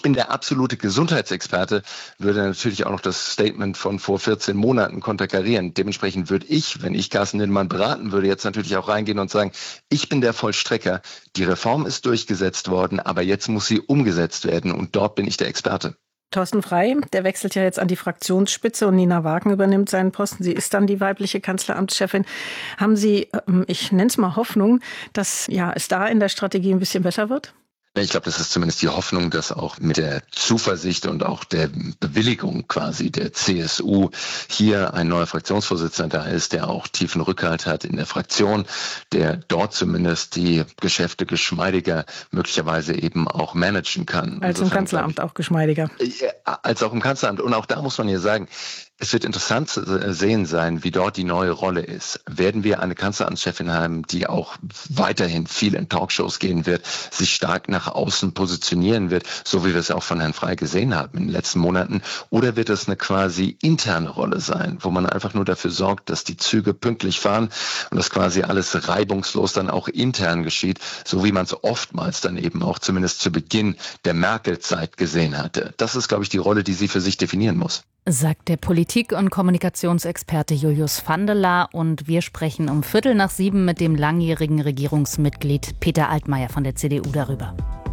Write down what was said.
bin der absolute Gesundheitsexperte, würde natürlich auch noch das Statement von vor 14 Monaten konterkarieren. Dementsprechend würde ich, wenn ich Carsten Linnemann beraten würde, jetzt natürlich auch reingehen und sagen, ich bin der Vollstrecker. Die Reform ist durchgesetzt worden, aber jetzt muss sie umgesetzt werden und dort bin ich der Experte. Thorsten Frey, der wechselt ja jetzt an die Fraktionsspitze und Nina Wagen übernimmt seinen Posten. Sie ist dann die weibliche Kanzleramtschefin. Haben Sie, ich nenne es mal Hoffnung, dass es da in der Strategie ein bisschen besser wird? Ich glaube, das ist zumindest die Hoffnung, dass auch mit der Zuversicht und auch der Bewilligung quasi der CSU hier ein neuer Fraktionsvorsitzender da ist, der auch tiefen Rückhalt hat in der Fraktion, der dort zumindest die Geschäfte geschmeidiger möglicherweise eben auch managen kann. Als im Kanzleramt auch geschmeidiger. Als auch im Kanzleramt. Und auch da muss man ja sagen, es wird interessant zu sehen sein, wie dort die neue Rolle ist. Werden wir eine Kanzleramtschefin haben, die auch weiterhin viel in Talkshows gehen wird, sich stark nach außen positionieren wird, so wie wir es auch von Herrn Frey gesehen haben in den letzten Monaten? Oder wird es eine quasi interne Rolle sein, wo man einfach nur dafür sorgt, dass die Züge pünktlich fahren und dass quasi alles reibungslos dann auch intern geschieht, so wie man es oftmals dann eben auch zumindest zu Beginn der Merkel-Zeit gesehen hatte? Das ist, glaube ich, die Rolle, die sie für sich definieren muss. Sagt der Politik- und Kommunikationsexperte Julius Vandela, und wir sprechen um 6:15 mit dem langjährigen Regierungsmitglied Peter Altmaier von der CDU darüber.